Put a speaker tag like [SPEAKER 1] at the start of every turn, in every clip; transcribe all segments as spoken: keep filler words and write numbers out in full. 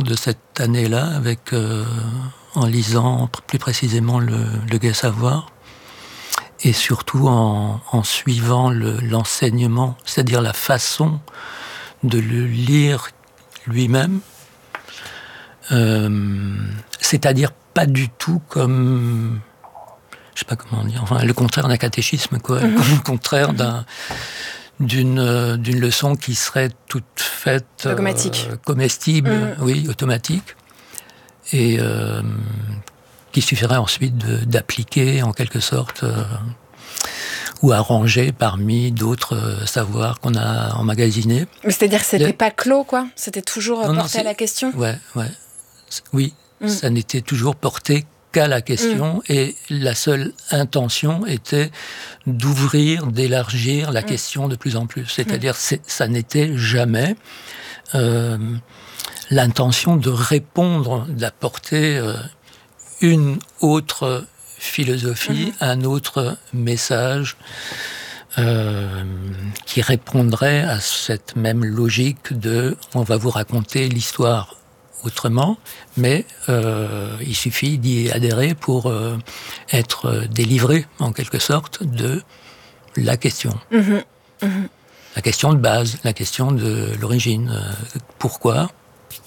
[SPEAKER 1] de cette année-là, avec, euh, en lisant plus précisément le, le Gai Savoir, et surtout en, en suivant le, l'enseignement, c'est-à-dire la façon de le lire lui-même, euh, c'est-à-dire pas du tout comme, je sais pas comment dire, enfin le contraire d'un catéchisme, quoi, mmh. le contraire d'un, d'une, d'une leçon qui serait toute faite
[SPEAKER 2] dogmatique,
[SPEAKER 1] euh, comestible, mmh. oui, automatique, et euh, qui suffirait ensuite de, d'appliquer en quelque sorte. Euh, ou arrangé parmi d'autres euh, savoirs qu'on a emmagasinés.
[SPEAKER 2] Mais c'est-à-dire que c'était Les... pas clos, quoi ? C'était toujours non, porté non, à la question ?
[SPEAKER 1] Ouais, ouais. Oui, mm. ça n'était toujours porté qu'à la question, mm. et la seule intention était d'ouvrir, d'élargir la mm. question de plus en plus. C'est-à-dire, mm. ça n'était jamais euh, l'intention de répondre, d'apporter euh, une autre philosophie, mmh. un autre message euh, qui répondrait à cette même logique de on va vous raconter l'histoire autrement, mais euh, il suffit d'y adhérer pour euh, être délivré en quelque sorte de la question. Mmh. Mmh. La question de base, la question de l'origine. Euh, pourquoi ? Comment ?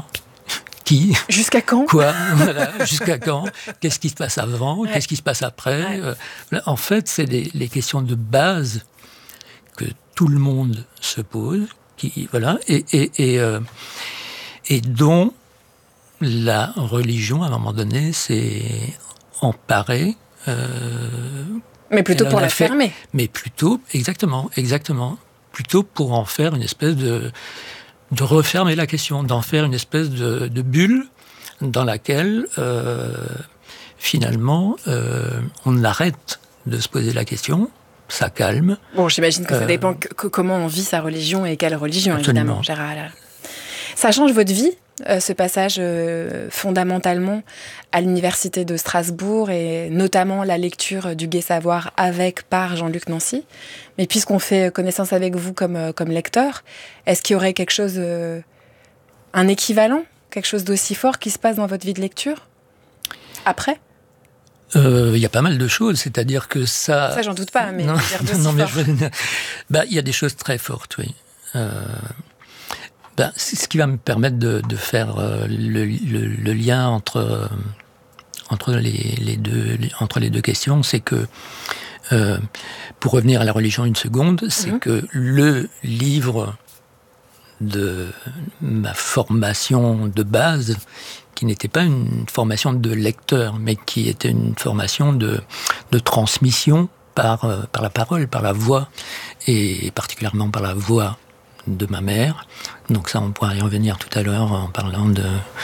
[SPEAKER 1] Qui,
[SPEAKER 2] jusqu'à quand ?
[SPEAKER 1] Quoi, voilà, jusqu'à quand ? Qu'est-ce qui se passe avant ? Ouais. Qu'est-ce qui se passe après ? Ouais. euh, En fait, c'est les, les questions de base que tout le monde se pose, qui, voilà, et, et, et, euh, et dont la religion, à un moment donné, s'est emparée. Euh,
[SPEAKER 2] mais plutôt pour la fait, fermer.
[SPEAKER 1] Mais plutôt, exactement, exactement, plutôt pour en faire une espèce de... de refermer la question, d'en faire une espèce de, de bulle dans laquelle, euh, finalement, euh, on arrête de se poser la question, ça calme.
[SPEAKER 2] Bon, j'imagine que ça euh, dépend que, que, comment on vit sa religion et quelle religion, absolument. Évidemment, Gérard. Ça change votre vie, euh, ce passage euh, fondamentalement à l'université de Strasbourg et notamment la lecture du Gai Savoir avec, par Jean-Luc Nancy. Mais puisqu'on fait connaissance avec vous comme, comme lecteur, est-ce qu'il y aurait quelque chose, euh, un équivalent, quelque chose d'aussi fort qui se passe dans votre vie de lecture après ?
[SPEAKER 1] Il euh, y a pas mal de choses, c'est-à-dire que ça...
[SPEAKER 2] Ça, j'en doute pas, mais...
[SPEAKER 1] Non,
[SPEAKER 2] dire
[SPEAKER 1] non mais
[SPEAKER 2] fort.
[SPEAKER 1] je... bah, y a des choses très fortes, oui. Euh... Ben, c'est ce qui va me permettre de, de faire euh, le, le, le lien entre, euh, entre, les, les deux, les, entre les deux questions, c'est que, euh, pour revenir à la religion une seconde, c'est mmh. que le livre de ma formation de base, qui n'était pas une formation de lecteur, mais qui était une formation de, de transmission par, euh, par la parole, par la voix, et particulièrement par la voix de ma mère. Donc ça, on pourra y revenir tout à l'heure en parlant de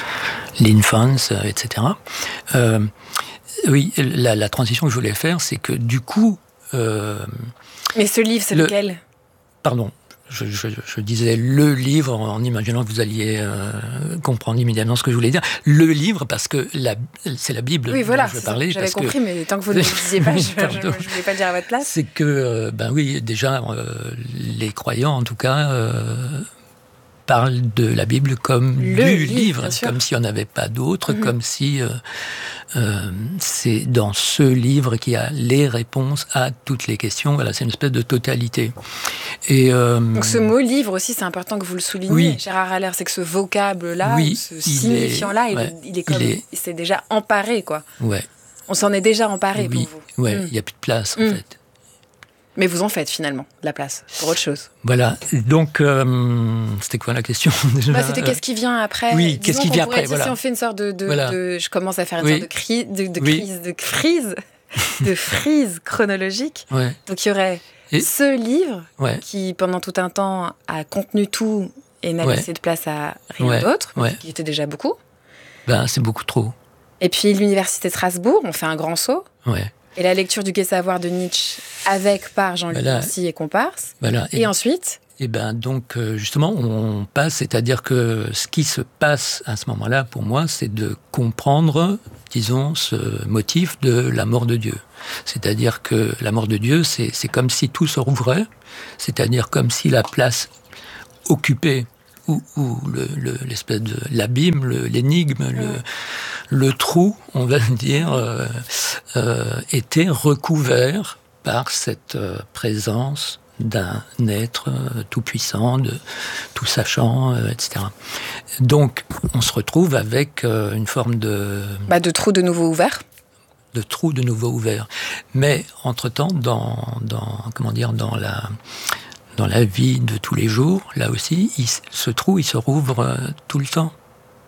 [SPEAKER 1] l'enfance, et cetera. Euh, oui, la, la transition que je voulais faire, c'est que du coup... Euh,
[SPEAKER 2] Mais ce livre, c'est le, lequel ?
[SPEAKER 1] Pardon, je, je, je disais le livre en imaginant que vous alliez euh, comprendre immédiatement ce que je voulais dire. Le livre, parce que la, c'est la Bible
[SPEAKER 2] oui, voilà,
[SPEAKER 1] dont je veux parler.
[SPEAKER 2] J'avais
[SPEAKER 1] parce
[SPEAKER 2] compris,
[SPEAKER 1] que...
[SPEAKER 2] mais tant que vous ne le disiez pas, je ne voulais pas le dire à votre place.
[SPEAKER 1] C'est que, euh, ben oui, déjà, euh, les croyants, en tout cas... Euh, parle de la Bible comme
[SPEAKER 2] le
[SPEAKER 1] du
[SPEAKER 2] livre,
[SPEAKER 1] livre, comme s'il n'y en avait pas d'autre, mmh. comme si euh, euh, c'est dans ce livre qu'il y a les réponses à toutes les questions. Voilà, c'est une espèce de totalité. Et, euh,
[SPEAKER 2] donc ce mot livre aussi, c'est important que vous le souligniez, oui. Gérard Haller, c'est que ce vocable-là,
[SPEAKER 1] oui,
[SPEAKER 2] ce signifiant-là, il, ouais, il, il est comme, il, est... il s'est déjà emparé, quoi.
[SPEAKER 1] Ouais.
[SPEAKER 2] On s'en est déjà emparé
[SPEAKER 1] oui.
[SPEAKER 2] pour vous.
[SPEAKER 1] Ouais, il mmh. n'y a plus de place, en mmh. fait.
[SPEAKER 2] Mais vous en faites finalement de la place pour autre chose.
[SPEAKER 1] Voilà. Donc euh, c'était quoi la question déjà ?
[SPEAKER 2] Bah, c'était qu'est-ce qui vient après ?
[SPEAKER 1] Oui, qu'est-ce qui vient après ?
[SPEAKER 2] Dire,
[SPEAKER 1] Voilà.
[SPEAKER 2] Si on fait une sorte de, de,
[SPEAKER 1] voilà.
[SPEAKER 2] de je commence à faire une
[SPEAKER 1] oui.
[SPEAKER 2] sorte de, cri, de, de
[SPEAKER 1] oui.
[SPEAKER 2] crise, de frise, de frise chronologique.
[SPEAKER 1] Ouais.
[SPEAKER 2] Donc il y aurait et ce livre
[SPEAKER 1] ouais.
[SPEAKER 2] qui pendant tout un temps a contenu tout et n'a ouais. laissé de place à rien
[SPEAKER 1] ouais.
[SPEAKER 2] d'autre,
[SPEAKER 1] ouais.
[SPEAKER 2] qui était déjà beaucoup.
[SPEAKER 1] Ben c'est beaucoup trop.
[SPEAKER 2] Et puis l'université de Strasbourg, on fait un grand saut.
[SPEAKER 1] Ouais.
[SPEAKER 2] Et la lecture du Gai Savoir de Nietzsche avec, par Jean-Luc
[SPEAKER 1] voilà.
[SPEAKER 2] Nancy et comparse.
[SPEAKER 1] Voilà.
[SPEAKER 2] Et, et ensuite
[SPEAKER 1] Et bien, donc, justement, on passe, c'est-à-dire que ce qui se passe à ce moment-là, pour moi, c'est de comprendre, disons, ce motif de la mort de Dieu. C'est-à-dire que la mort de Dieu, c'est, c'est comme si tout se rouvrait, c'est-à-dire comme si la place occupée où, où le, le, l'espèce de l'abîme, le, l'énigme, mmh. le, le trou, on va dire, euh, euh, était recouvert par cette euh, présence d'un être euh, tout-puissant, de, tout-sachant, euh, et cetera. Donc, on se retrouve avec euh, une forme de...
[SPEAKER 2] Bah, de trou de nouveau ouvert.
[SPEAKER 1] De trou de nouveau ouvert. Mais, entre-temps, dans, dans, comment dire, dans la, dans la vie de tous les jours, là aussi, il, ce trou, il se rouvre euh, tout le temps.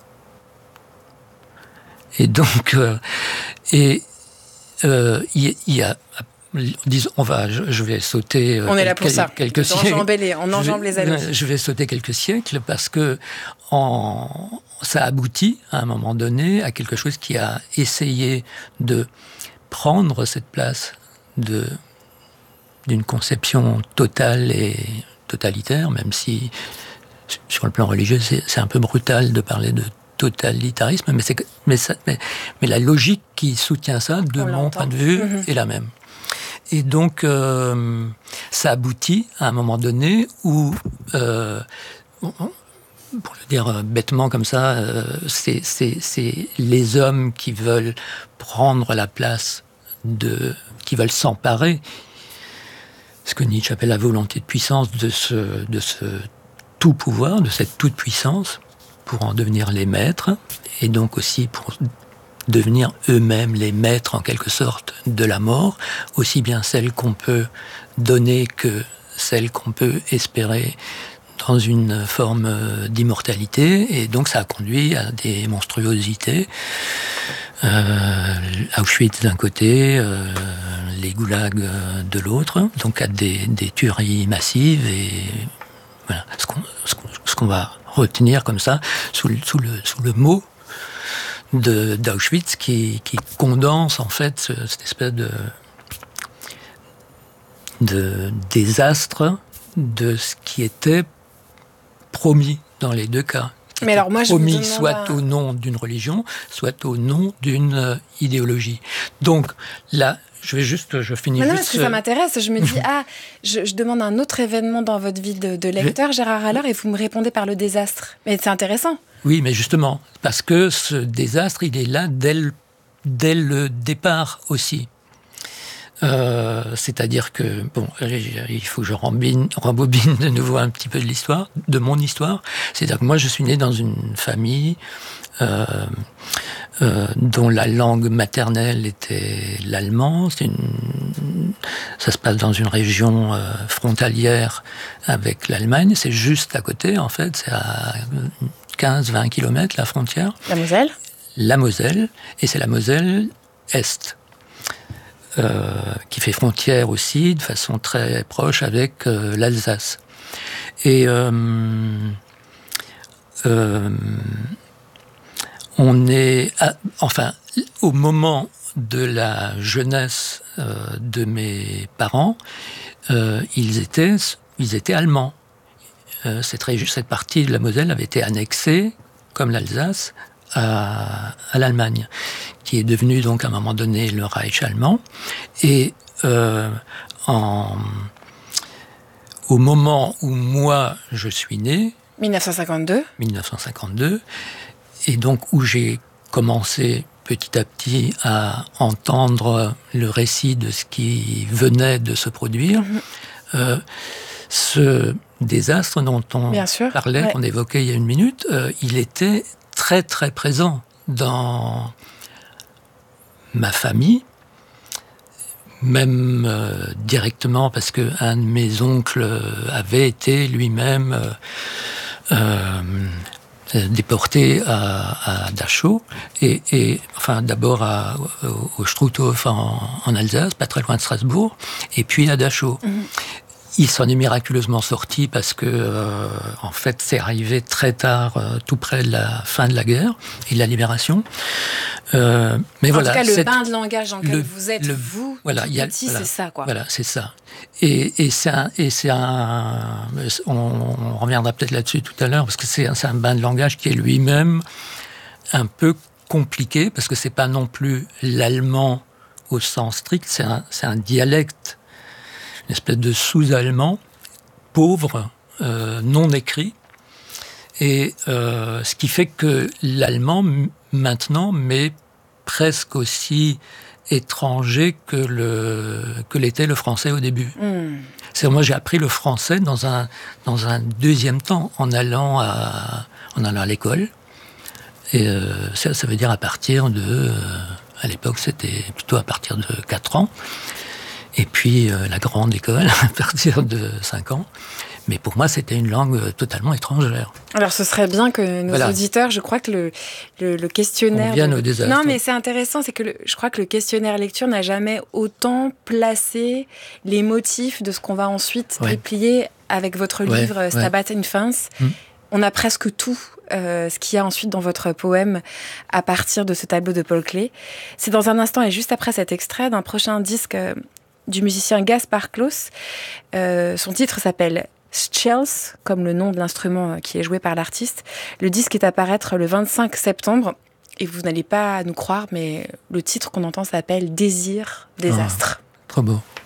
[SPEAKER 1] Et donc, euh, et euh, il y a... Disons, on va, je, je vais sauter.
[SPEAKER 2] On est là pour
[SPEAKER 1] quel,
[SPEAKER 2] ça.
[SPEAKER 1] Quelques siècles.
[SPEAKER 2] Les, on enjambe les allées.
[SPEAKER 1] Je vais sauter quelques siècles parce que en, ça aboutit à un moment donné à quelque chose qui a essayé de prendre cette place de d'une conception totale et totalitaire, même si sur le plan religieux c'est, c'est un peu brutal de parler de totalitarisme, mais c'est mais, ça, mais, mais la logique qui soutient ça, de on mon l'entend. Point de vue, mmh. est la même. Et donc, euh, ça aboutit à un moment donné où, euh, pour le dire bêtement comme ça, euh, c'est, c'est, c'est les hommes qui veulent prendre la place de, qui veulent s'emparer, ce que Nietzsche appelle la volonté de puissance, de ce, de ce tout pouvoir, de cette toute puissance, pour en devenir les maîtres, et donc aussi pour devenir eux-mêmes les maîtres, en quelque sorte, de la mort, aussi bien celle qu'on peut donner que celle qu'on peut espérer dans une forme d'immortalité. Et donc ça a conduit à des monstruosités. Euh, Auschwitz d'un côté, euh, les goulags de l'autre, donc à des, des tueries massives. Et voilà, ce qu'on, ce qu'on, ce qu'on va retenir comme ça, sous le, sous le, sous le mot De, d'Auschwitz qui, qui condense en fait ce, cette espèce de, de désastre de ce qui était promis dans les deux cas.
[SPEAKER 2] Mais alors moi,
[SPEAKER 1] promis
[SPEAKER 2] je vous demande
[SPEAKER 1] soit
[SPEAKER 2] un...
[SPEAKER 1] au nom d'une religion, soit au nom d'une euh, idéologie. Donc là, je vais juste, je finis
[SPEAKER 2] mais non,
[SPEAKER 1] juste.
[SPEAKER 2] Parce que ça m'intéresse. Je me dis ah, je, je demande un autre événement dans votre vie de, de lecteur, je... Gérard Haller, et vous me répondez par le désastre. Mais c'est intéressant.
[SPEAKER 1] Oui, mais justement, parce que ce désastre, il est là dès le, dès le départ aussi. Euh, c'est-à-dire que, bon, il faut que je rembine, rembobine de nouveau un petit peu de l'histoire, de mon histoire. C'est-à-dire que moi, je suis né dans une famille euh, euh, dont la langue maternelle était l'allemand. C'est une, ça se passe dans une région euh, frontalière avec l'Allemagne. C'est juste à côté, en fait. C'est à quinze à vingt kilomètres, la frontière.
[SPEAKER 2] La Moselle ?
[SPEAKER 1] La Moselle. Et c'est la Moselle Est. Euh, qui fait frontière aussi, de façon très proche, avec euh, l'Alsace. Et euh, euh, on est... À, enfin, au moment de la jeunesse euh, de mes parents, euh, ils, étaient, ils étaient allemands. Euh, cette, cette partie de la Moselle avait été annexée, comme l'Alsace, à, à l'Allemagne, qui est devenu donc à un moment donné le Reich allemand. Et euh, en, au moment où moi je suis né,
[SPEAKER 2] dix-neuf cent cinquante-deux,
[SPEAKER 1] dix-neuf cent cinquante-deux, et donc où j'ai commencé petit à petit à entendre le récit de ce qui venait de se produire, mmh. euh, ce désastre dont on parlait, ouais. qu'on évoquait il y a une minute, euh, il était très très présent dans ma famille, même euh, directement parce que un de mes oncles avait été lui-même euh, euh, déporté à, à Dachau et, et enfin d'abord à, au, au Struthof en, en Alsace, pas très loin de Strasbourg, et puis à Dachau. Mmh. Il s'en est miraculeusement sorti parce que, euh, en fait, c'est arrivé très tard, euh, tout près de la fin de la guerre et de la libération. Euh, mais
[SPEAKER 2] en
[SPEAKER 1] voilà,
[SPEAKER 2] tout cas, le cette, bain de langage dans lequel
[SPEAKER 1] le,
[SPEAKER 2] vous êtes,
[SPEAKER 1] le,
[SPEAKER 2] vous,
[SPEAKER 1] voilà, y a,
[SPEAKER 2] petit,
[SPEAKER 1] voilà,
[SPEAKER 2] c'est ça, quoi.
[SPEAKER 1] Voilà, c'est ça. Et, et c'est un, et c'est un, on, on reviendra peut-être là-dessus tout à l'heure parce que c'est un, c'est un bain de langage qui est lui-même un peu compliqué parce que c'est pas non plus l'allemand au sens strict, c'est un, c'est un dialecte. Une espèce de sous-allemand, pauvre, euh, non écrit, Et euh, ce qui fait que l'allemand, m- maintenant, m'est presque aussi étranger que, le, que l'était le français au début. Mm. C'est, moi, j'ai appris le français dans un, dans un deuxième temps, en allant à, en allant à l'école. Et euh, ça, ça veut dire à partir de... Euh, à l'époque, c'était plutôt à partir de quatre ans. Et puis, euh, la grande école, à partir de cinq ans. Mais pour moi, c'était une langue totalement étrangère.
[SPEAKER 2] Alors, ce serait bien que nos voilà. auditeurs, je crois que le, le, le questionnaire...
[SPEAKER 1] On vient de... au désastre.
[SPEAKER 2] Non, mais c'est intéressant, c'est que le, je crois que le questionnaire lecture n'a jamais autant placé les motifs de ce qu'on va ensuite ouais. déplier avec votre ouais. livre Stabat ouais. Infans. Hum. On a presque tout euh, ce qu'il y a ensuite dans votre poème à partir de ce tableau de Paul Klee. C'est dans un instant et juste après cet extrait d'un prochain disque euh, du musicien Gaspard Klaus. Euh, son titre s'appelle Schells, comme le nom de l'instrument qui est joué par l'artiste. Le disque est à paraître le vingt-cinq septembre. Et vous n'allez pas nous croire, mais le titre qu'on entend s'appelle Désir, Désastre.
[SPEAKER 1] Oh, trop beau.